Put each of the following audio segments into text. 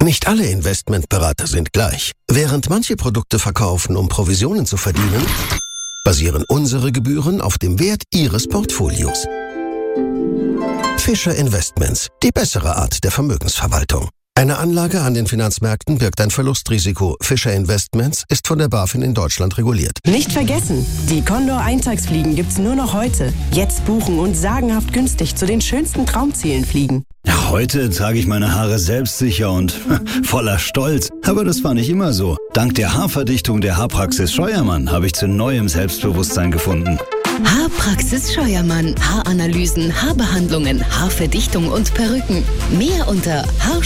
Nicht alle Investmentberater sind gleich. Während manche Produkte verkaufen, um Provisionen zu verdienen, basieren unsere Gebühren auf dem Wert Ihres Portfolios. Fischer Investments, die bessere Art der Vermögensverwaltung. Eine Anlage an den Finanzmärkten birgt ein Verlustrisiko. Fischer Investments ist von der BaFin in Deutschland reguliert. Nicht vergessen, die Condor-Eintagsfliegen gibt's nur noch heute. Jetzt buchen und sagenhaft günstig zu den schönsten Traumzielen fliegen. Ja, heute trage ich meine Haare selbstsicher und voller Stolz. Aber das war nicht immer so. Dank der Haarverdichtung der Haarpraxis Scheuermann habe ich zu neuem Selbstbewusstsein gefunden. Haarpraxis Scheuermann. Haaranalysen, Haarbehandlungen, Haarverdichtung und Perücken. Mehr unter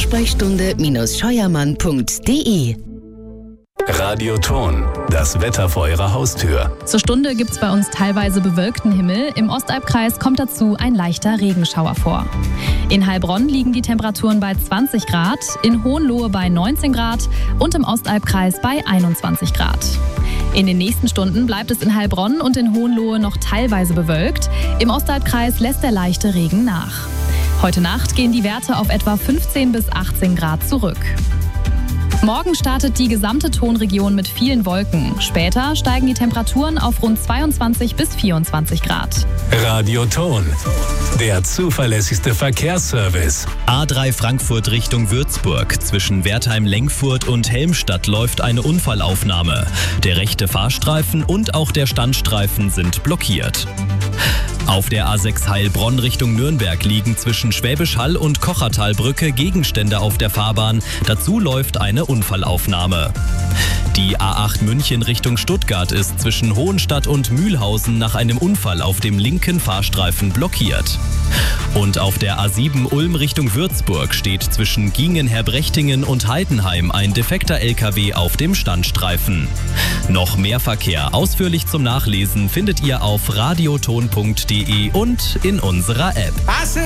haarsprechstunde-scheuermann.de. Radioton, das Wetter vor Ihrer Haustür. Zur Stunde gibt es bei uns teilweise bewölkten Himmel. Im Ostalbkreis kommt dazu ein leichter Regenschauer vor. In Heilbronn liegen die Temperaturen bei 20 Grad, in Hohenlohe bei 19 Grad und im Ostalbkreis bei 21 Grad. In den nächsten Stunden bleibt es in Heilbronn und in Hohenlohe noch teilweise bewölkt. Im Ostalbkreis lässt der leichte Regen nach. Heute Nacht gehen die Werte auf etwa 15 bis 18 Grad zurück. Morgen startet die gesamte Tonregion mit vielen Wolken. Später steigen die Temperaturen auf rund 22 bis 24 Grad. Radioton, der zuverlässigste Verkehrsservice. A3 Frankfurt Richtung Würzburg. Zwischen Wertheim-Lengfurt und Helmstadt läuft eine Unfallaufnahme. Der rechte Fahrstreifen und auch der Standstreifen sind blockiert. Auf der A6 Heilbronn Richtung Nürnberg liegen zwischen Schwäbisch Hall und Kochertalbrücke Gegenstände auf der Fahrbahn. Dazu läuft eine Unfallaufnahme. Die A8 München Richtung Stuttgart ist zwischen Hohenstadt und Mühlhausen nach einem Unfall auf dem linken Fahrstreifen blockiert. Und auf der A7 Ulm Richtung Würzburg steht zwischen Gingen-Herbrechtingen und Heidenheim ein defekter LKW auf dem Standstreifen. Noch mehr Verkehr ausführlich zum Nachlesen findet ihr auf radioton.de und in unserer App.